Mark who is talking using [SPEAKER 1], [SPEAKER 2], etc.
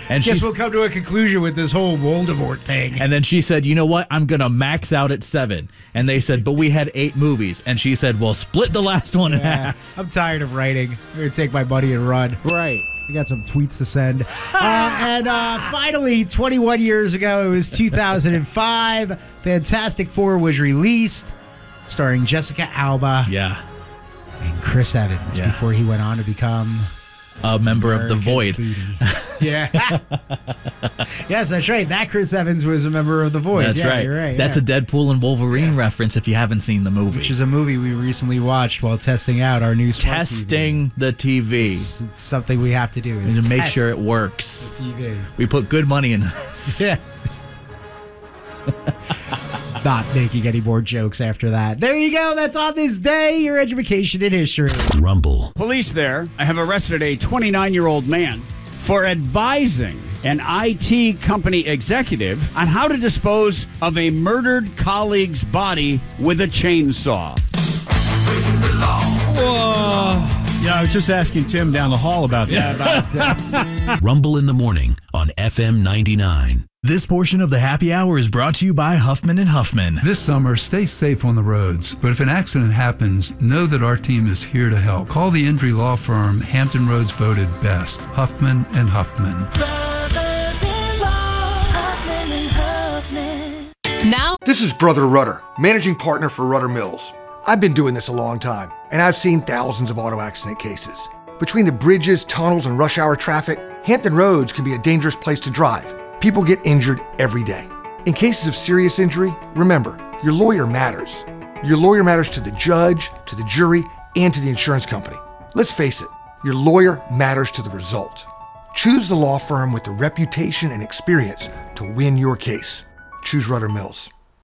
[SPEAKER 1] And
[SPEAKER 2] guess we'll come to a conclusion with this whole Voldemort thing.
[SPEAKER 1] And then she said, you know what? I'm going to max out at 7. And they said, but we had 8 movies. And she said, well, split the last one in half.
[SPEAKER 2] I'm tired of writing. I'm going to take my money and run.
[SPEAKER 3] Right.
[SPEAKER 2] We got some tweets to send. And finally, 21 years ago, it was 2005. Fantastic Four was released, starring Jessica Alba
[SPEAKER 1] Yeah.
[SPEAKER 2] and Chris Evans before he went on to become
[SPEAKER 1] A member of the Void.
[SPEAKER 2] Yeah. Yes, that's right. That Chris Evans was a member of the Void.
[SPEAKER 1] That's right.
[SPEAKER 2] You're right.
[SPEAKER 1] That's a Deadpool and Wolverine reference if you haven't seen the movie.
[SPEAKER 2] Which is a movie we recently watched while testing out our new smart
[SPEAKER 1] Testing the TV.
[SPEAKER 2] It's something we have to do. Is
[SPEAKER 1] to make
[SPEAKER 2] test
[SPEAKER 1] sure it works.
[SPEAKER 2] the TV.
[SPEAKER 1] We put good money in this.
[SPEAKER 2] Yeah. Not making any more jokes after that. There you go. That's on this day, your education in history.
[SPEAKER 4] Rumble.
[SPEAKER 3] Police there have arrested a 29-year-old man for advising an IT company executive on how to dispose of a murdered colleague's body with a chainsaw.
[SPEAKER 5] Yeah, I was just asking Tim down the hall about that.
[SPEAKER 4] Rumble in the morning on FM 99.
[SPEAKER 6] This portion of the happy hour is brought to you by Huffman & Huffman.
[SPEAKER 7] This summer, stay safe on the roads. But if an accident happens, know that our team is here to help. Call the injury law firm Hampton Roads voted best, Huffman & Huffman.
[SPEAKER 8] Now, this is Brother Rudder, managing partner for Rudder Mills. I've been doing this a long time, and I've seen thousands of auto accident cases. Between the bridges, tunnels, and rush hour traffic, Hampton Roads can be a dangerous place to drive. People get injured every day. In cases of serious injury, remember, your lawyer matters. Your lawyer matters to the judge, to the jury, and to the insurance company. Let's face it, your lawyer matters to the result. Choose the law firm with the reputation and experience to win your case. Choose Rudder Mills.